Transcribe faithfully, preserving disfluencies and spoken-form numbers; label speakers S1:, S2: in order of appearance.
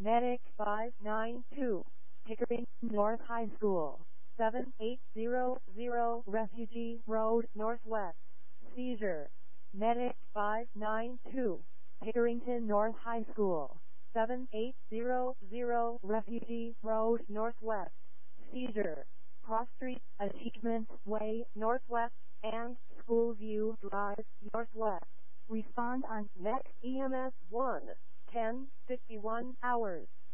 S1: Medic five nine two, Pickering North High School, seven eight zero zero Refugee Road Northwest. Seizure. Medic five nine two, Pickerington North High School, seven eight zero zero Refugee Road Northwest. Seizure. Cross Street, Achievement Way Northwest, and Schoolview Drive Northwest. Respond on Next E M S one, ten fifty-one hours.